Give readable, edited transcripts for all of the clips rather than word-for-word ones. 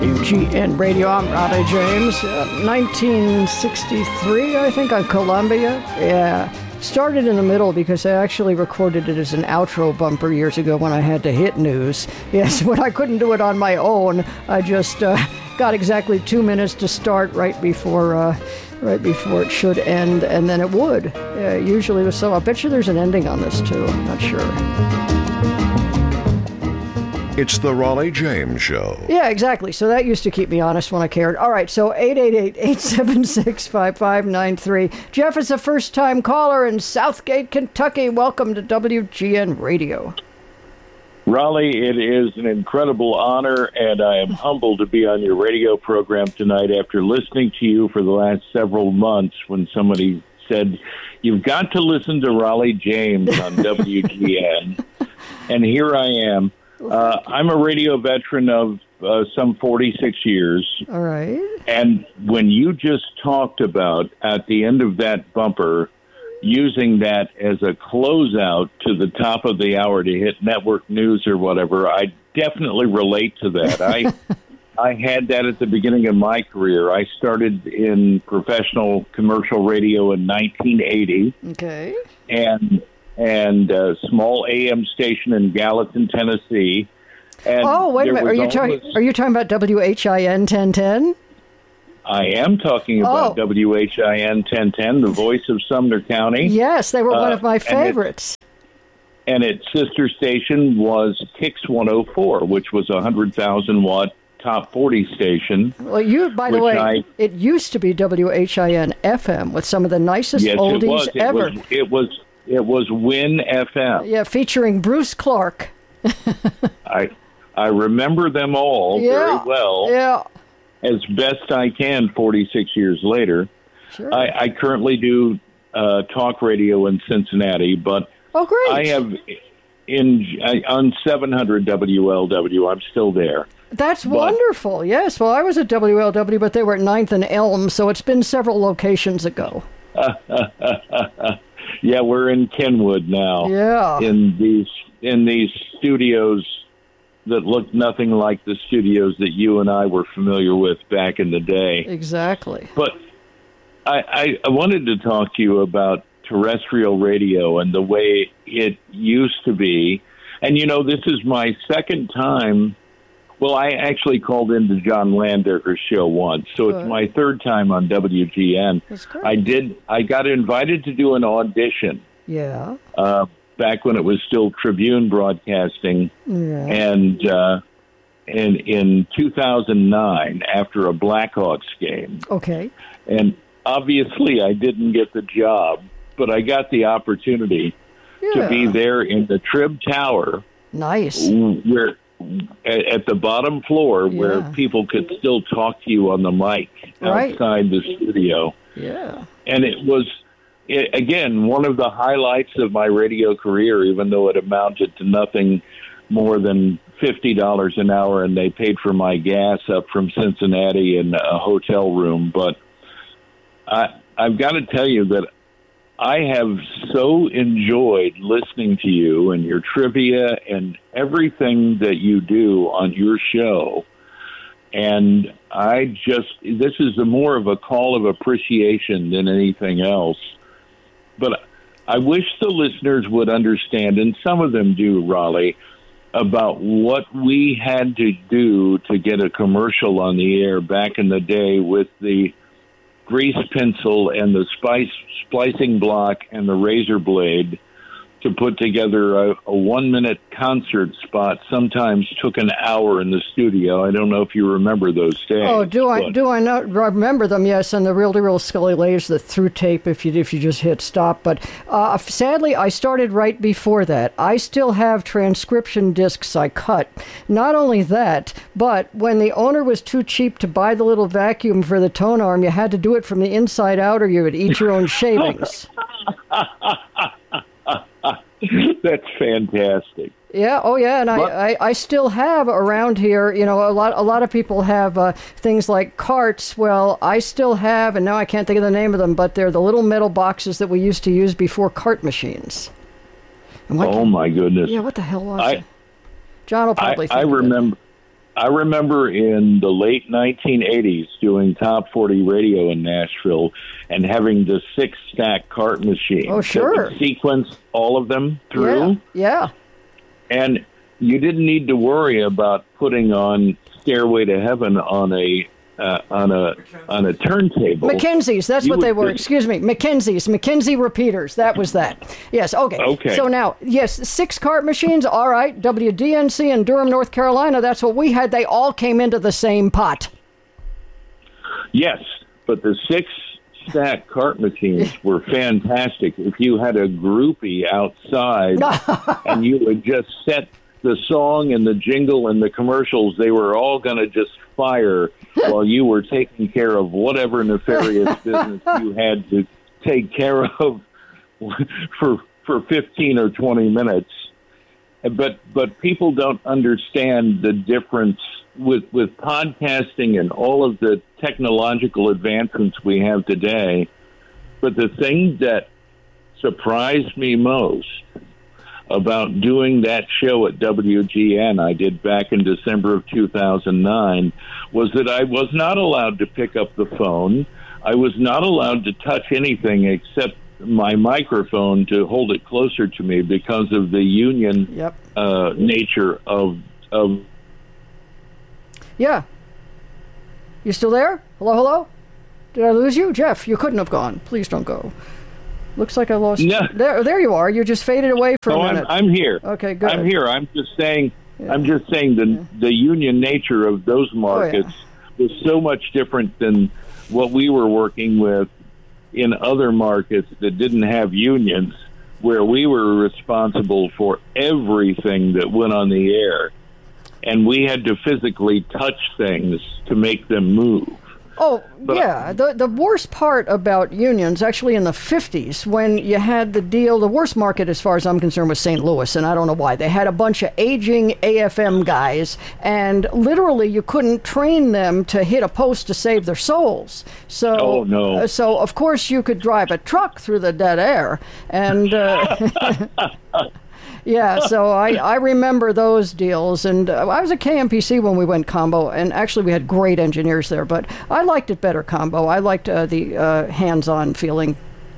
WGN Radio. I'm Raleigh James. 1963, I think, on Columbia. Yeah. Started in the middle because I actually recorded it as an outro bumper years ago when I had to hit news. Yes, when I couldn't do it on my own, I just got exactly 2 minutes to start right before it should end, and then it would. Yeah, usually was so. I bet you there's an ending on this too. I'm not sure. It's the Raleigh James Show. Yeah, exactly. So that used to keep me honest when I cared. All right, so 888-876-5593. Jeff is a first-time caller in Southgate, Kentucky. Welcome to WGN Radio. Raleigh, it is an incredible honor, and I am humbled to be on your radio program tonight after listening to you for the last several months when somebody said, you've got to listen to Raleigh James on WGN. And here I am. I'm a radio veteran of some 46 years. All right. And when you just talked about, at the end of that bumper, using that as a closeout to the top of the hour to hit network news or whatever, I definitely relate to that. I had that at the beginning of my career. I started in professional commercial radio in 1980. Okay. And a small AM station in Gallatin, Tennessee. And wait a minute. Are you talking about WHIN 1010? I am talking about WHIN 1010, the voice of Sumner County. Yes, they were one of my favorites. And its sister station was Kix 104, which was a 100,000-watt top 40 station. Well, by the way, it used to be WHIN FM with some of the nicest oldies ever. It was Win FM. Yeah, featuring Bruce Clark. I remember them all very well. Yeah. As best I can 46 years later. Sure. I currently do talk radio in Cincinnati, but great. I have on 700 WLW. I'm still there. That's wonderful. Yes. Well, I was at WLW, but they were at 9th and Elm, so it's been several locations ago. Yeah, we're in Kenwood now. Yeah. In these studios that look nothing like the studios that you and I were familiar with back in the day. Exactly. But I wanted to talk to you about terrestrial radio and the way it used to be. And, this is my second time. Well, I actually called into John Landeker's show once, so it's my third time on WGN. That's great. I got invited to do an audition. Yeah. Back when it was still Tribune Broadcasting. Yeah. And in 2009, after a Blackhawks game. Okay. And obviously I didn't get the job, but I got the opportunity to be there in the Trib Tower. Nice. Where at the bottom floor where people could still talk to you on the mic outside the studio. Yeah. And it was, again, one of the highlights of my radio career, even though it amounted to nothing more than $50 an hour, and they paid for my gas up from Cincinnati in a hotel room. But I've got to tell you that I have so enjoyed listening to you and your trivia and everything that you do on your show. And this is more of a call of appreciation than anything else. But I wish the listeners would understand, and some of them do, Raleigh, about what we had to do to get a commercial on the air back in the day with the grease pencil and the splicing block and the razor blade to put together a 1-minute concert spot. Sometimes took an hour in the studio. I don't know if you remember those days. Oh, do I not remember them? Yes, and the reel-to-reel Scully layers, the through tape if you just hit stop. But sadly, I started right before that. I still have transcription discs I cut. Not only that, but when the owner was too cheap to buy the little vacuum for the tone arm, you had to do it from the inside out or you would eat your own shavings. That's fantastic. Yeah. Oh, yeah. And I still have around here. A lot of people have things like carts. Well, I still have, and now I can't think of the name of them, but they're the little metal boxes that we used to use before cart machines. My goodness! Yeah. What the hell was it? John will probably. I remember. I remember in the late 1980s doing Top 40 radio in Nashville and having the 6-stack cart machine. Oh, sure. That would sequence all of them through. Yeah. And you didn't need to worry about putting on Stairway to Heaven on a turntable. Mackenzie's, that's what they were. Excuse me, Mackenzie's, Mackenzie repeaters. That was that. Yes. Okay. So now, yes, 6 cart machines. All right. WDNC in Durham, North Carolina. That's what we had. They all came into the same pot. Yes, but the 6-stack cart machines were fantastic. If you had a groupie outside and you would just set the song and the jingle and the commercials, they were all going to just fire while you were taking care of whatever nefarious business you had to take care of for 15 or 20 minutes. But people don't understand the difference with podcasting and all of the technological advancements we have today. But the thing that surprised me most about doing that show at WGN I did back in December of 2009 was that I was not allowed to pick up the phone. I was not allowed to touch anything except my microphone to hold it closer to me because of the union nature of... Yeah. You still there? Hello? Did I lose you? Jeff, you couldn't have gone. Please don't go. Looks like I lost you. There you are. You just faded away for a minute. I'm here. Okay, good. I'm here. I'm just saying the union nature of those markets was so much different than what we were working with in other markets that didn't have unions, where we were responsible for everything that went on the air, and we had to physically touch things to make them move. Oh, yeah. The worst part about unions, actually in the 50s, when you had the worst market as far as I'm concerned was St. Louis, and I don't know why. They had a bunch of aging AFM guys, and literally you couldn't train them to hit a post to save their souls. So, so of course you could drive a truck through the dead air, and... Yeah, so I remember those deals, and I was at KMPC when we went combo, and actually we had great engineers there, but I liked it better combo. I liked the hands-on feeling.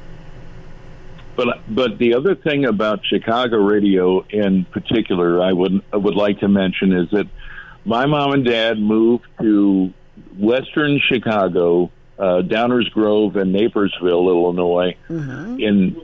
But the other thing about Chicago radio in particular I would like to mention is that my mom and dad moved to western Chicago, Downers Grove and Naperville, Illinois, in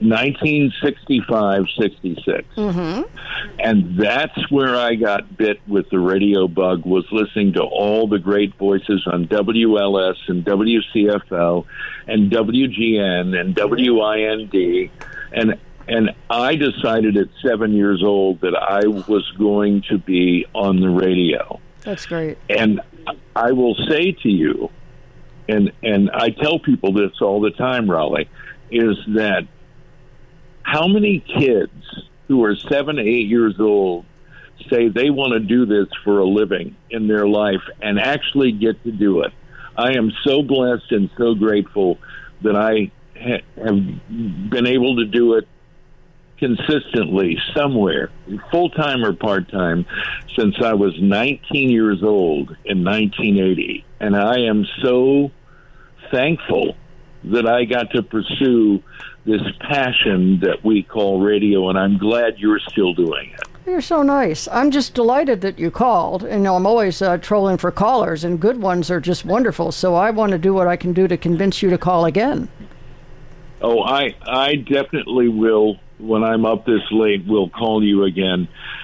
1965-66. And that's where I got bit with the radio bug, was listening to all the great voices on WLS and WCFL and WGN and WIND. And I decided at 7 years old that I was going to be on the radio. That's great. And I will say to you, and I tell people this all the time, Raleigh, is that how many kids who are 7 to 8 years old say they want to do this for a living in their life and actually get to do it? I am so blessed and so grateful that I have been able to do it consistently somewhere, full-time or part-time, since I was 19 years old in 1980. And I am so thankful that I got to pursue this passion that we call radio, and I'm glad you're still doing it. You're so nice. I'm just delighted that you called. And I'm always trolling for callers, and good ones are just wonderful. So I want to do what I can do to convince you to call again. Oh, I definitely will. When I'm up this late, we'll call you again.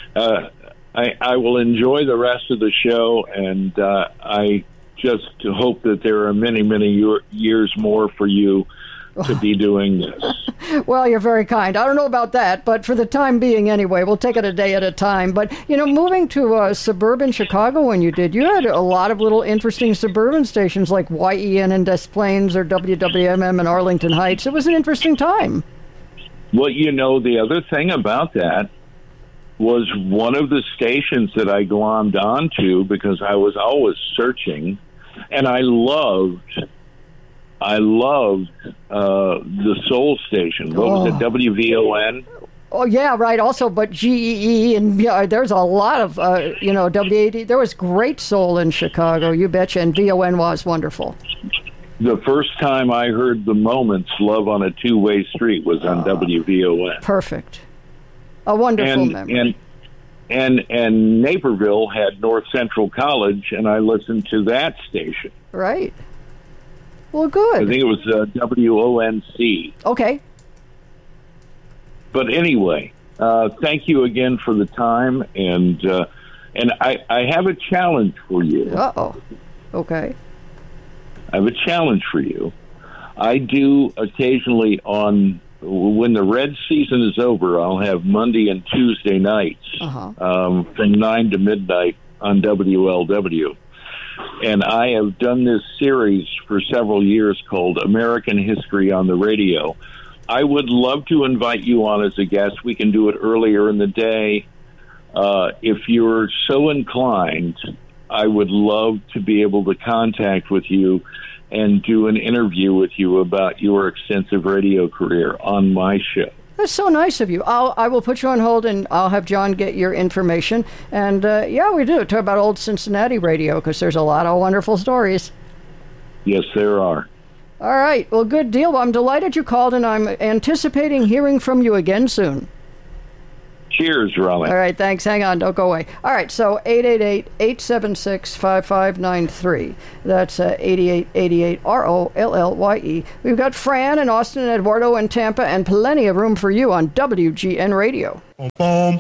I will enjoy the rest of the show, and I just hope that there are many, many years more for you to be doing this. Well, you're very kind. I don't know about that, but for the time being anyway, we'll take it a day at a time. But, moving to suburban Chicago when you did, you had a lot of little interesting suburban stations like YEN in Des Plaines or WWMM in Arlington Heights. It was an interesting time. Well, the other thing about that was one of the stations that I glommed onto because I was always searching, and I loved the soul station. What was it, WVON? Oh, yeah, right. Also, but GEE, and there's a lot of, WAD. There was great soul in Chicago, you betcha, and VON was wonderful. The first time I heard the Moments, Love on a Two-Way Street, was on WVON. Perfect. A wonderful memory. And Naperville had North Central College, and I listened to that station. Right. Well, good. I think it was WONC. Okay. But anyway, thank you again for the time, and I have a challenge for you. Uh-oh. Okay. I have a challenge for you. I do occasionally when the Red season is over, I'll have Monday and Tuesday nights from 9 to midnight on WLW. And I have done this series for several years called American History on the Radio. I would love to invite you on as a guest. We can do it earlier in the day. If you're so inclined, I would love to be able to contact with you and do an interview with you about your extensive radio career on my show. That's so nice of you. I will put you on hold, and I'll have John get your information. And, we do talk about old Cincinnati radio, because there's a lot of wonderful stories. Yes, there are. All right. Well, good deal. Well, I'm delighted you called, and I'm anticipating hearing from you again soon. Cheers, Raleigh. All right, thanks. Hang on. Don't go away. All right, so 888-876-5593. That's 8888 ROLLYE. We've got Fran and Austin and Eduardo and Tampa, and plenty of room for you on WGN Radio.